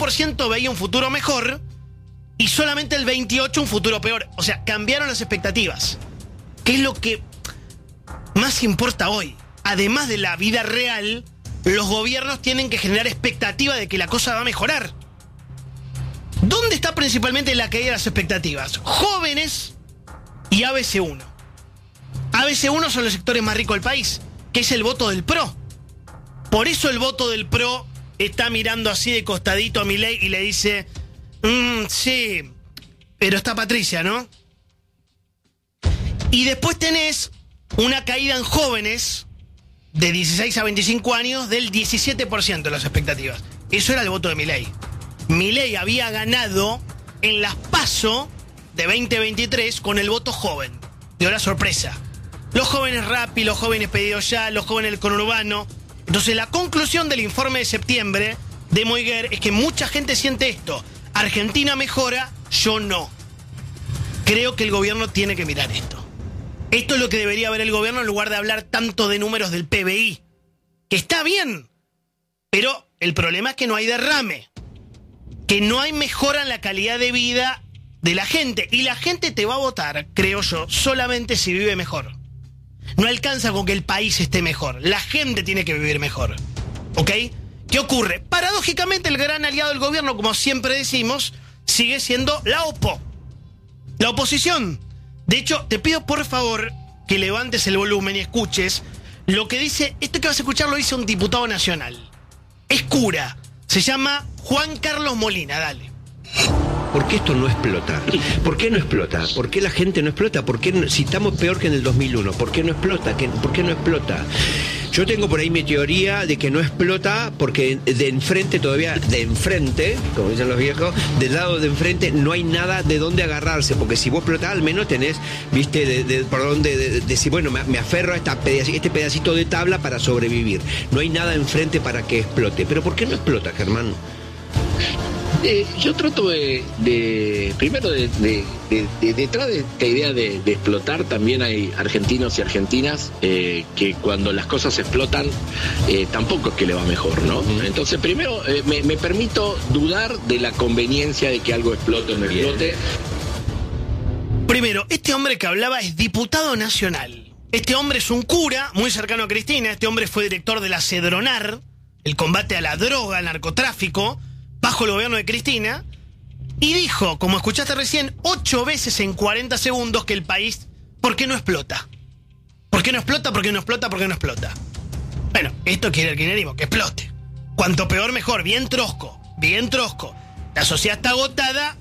81% veía un futuro mejor y solamente el 28% un futuro peor. O sea, cambiaron las expectativas. ¿Qué es lo que más importa hoy? Además de la vida real, los gobiernos tienen que generar expectativa de que la cosa va a mejorar. ¿Dónde está principalmente la caída de las expectativas? Jóvenes y ABC1. ABC1 son los sectores más ricos del país, que es el voto del PRO. Por eso el voto del PRO está mirando así de costadito a Milei y le dice, sí, pero está Patricia, ¿no? Y después tenés una caída en jóvenes de 16 a 25 años del 17% de las expectativas. Eso era el voto de Milei. Milei había ganado en las PASO de 2023 con el voto joven. Dio la sorpresa. Los jóvenes Rappi, los jóvenes Pedido Ya, los jóvenes del conurbano. Entonces la conclusión del informe de septiembre de Moiguer es que mucha gente siente esto. Argentina mejora, yo no. Creo que el gobierno tiene que mirar esto. Esto es lo que debería ver el gobierno en lugar de hablar tanto de números del PBI. Que está bien, pero el problema es que no hay derrame. Que no hay mejora en la calidad de vida de la gente. Y la gente te va a votar, creo yo, solamente si vive mejor. No alcanza con que el país esté mejor. La gente tiene que vivir mejor. ¿Ok? ¿Qué ocurre? Paradójicamente, el gran aliado del gobierno, como siempre decimos, sigue siendo la OPO. La oposición. De hecho, te pido por favor que levantes el volumen y escuches lo que dice... Esto que vas a escuchar lo dice un diputado nacional. Es cura. Se llama Juan Carlos Molina. Dale. ¿Por qué esto no explota? ¿Por qué no explota? ¿Por qué la gente no explota? ¿Por qué no, si estamos peor que en el 2001? ¿Por qué no explota? ¿Por qué no explota? Yo tengo por ahí mi teoría de que no explota porque de enfrente todavía, de enfrente, como dicen los viejos, del lado de enfrente no hay nada de dónde agarrarse, porque si vos explotás al menos tenés, viste, por dónde decir, bueno, me aferro a este pedacito de tabla para sobrevivir. No hay nada enfrente para que explote. ¿Pero por qué no explota, Germán? Yo trato primero detrás de esta idea de explotar, también hay argentinos y argentinas que cuando las cosas explotan tampoco es que le va mejor, ¿no? Entonces primero me permito dudar de la conveniencia de que algo explote o no explote. Primero, este hombre que hablaba es diputado nacional. Este hombre es un cura muy cercano a Cristina. Este hombre fue director de la Cedronar, el combate a la droga, al narcotráfico, bajo el gobierno de Cristina, y dijo, como escuchaste recién, 8 veces en 40 segundos que el país, ¿por qué no explota? ¿Por qué no explota? ¿Por qué no explota? ¿Por qué no explota? Bueno, esto quiere el kirchnerismo, que explote. Cuanto peor mejor, bien trosco, bien trosco. La sociedad está agotada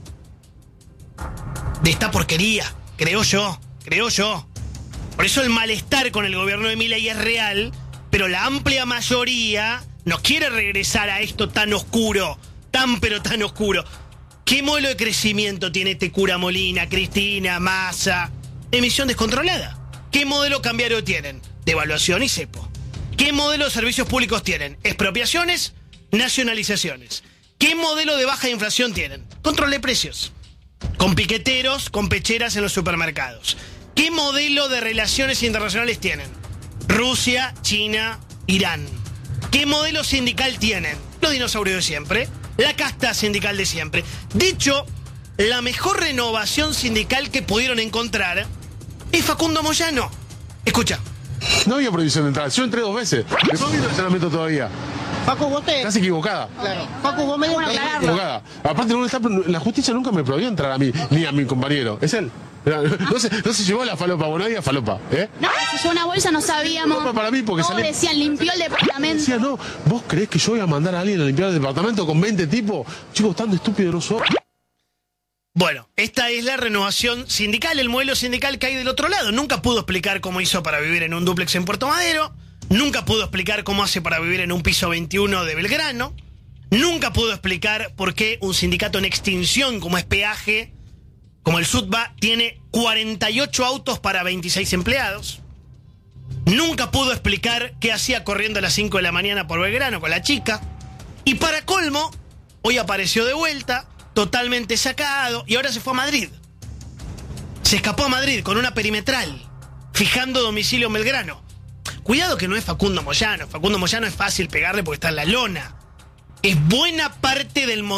de esta porquería, creo yo. Por eso el malestar con el gobierno de Milei es real, pero la amplia mayoría no quiere regresar a esto tan oscuro, pero tan oscuro. ¿Qué modelo de crecimiento tiene este cura Molina, Cristina, Massa? Emisión descontrolada. ¿Qué modelo cambiario tienen? Devaluación y cepo. ¿Qué modelo de servicios públicos tienen? Expropiaciones, nacionalizaciones. ¿Qué modelo de baja inflación tienen? Control de precios. Con piqueteros, con pecheras en los supermercados. ¿Qué modelo de relaciones internacionales tienen? Rusia, China, Irán. ¿Qué modelo sindical tienen? Los dinosaurios de siempre. La casta sindical de siempre. De hecho, la mejor renovación sindical que pudieron encontrar es Facundo Moyano. Escucha. No había prohibición de entrada. Yo entré 2 veces. No ha habido estacionamiento todavía. Facu, vos te... Estás equivocada. Claro. Facu, vos me dijo que... Equivocada. Aparte, la justicia nunca me prohibió entrar a mí, ni a mi compañero. Es él. No se llevó la falopa, bueno, había falopa, ¿eh? No, se llevó una bolsa, no sabíamos. No, para mí, porque no, decían, limpió el departamento. Decía, no, ¿vos creés que yo voy a mandar a alguien a limpiar el departamento con 20 tipos? Chicos, tan estúpido no soy. Bueno, esta es la renovación sindical, el modelo sindical que hay del otro lado. Nunca pudo explicar cómo hizo para vivir en un dúplex en Puerto Madero. Nunca pudo explicar cómo hace para vivir en un piso 21 de Belgrano. Nunca pudo explicar por qué un sindicato en extinción como es Peaje, como el SUTBA, tiene 48 autos para 26 empleados. Nunca pudo explicar qué hacía corriendo a las 5 de la mañana por Belgrano con la chica. Y para colmo, hoy apareció de vuelta, totalmente sacado, y ahora se fue a Madrid. Se escapó a Madrid con una perimetral, fijando domicilio en Belgrano. Cuidado que no es Facundo Moyano. Facundo Moyano es fácil pegarle porque está en la lona. Es buena parte del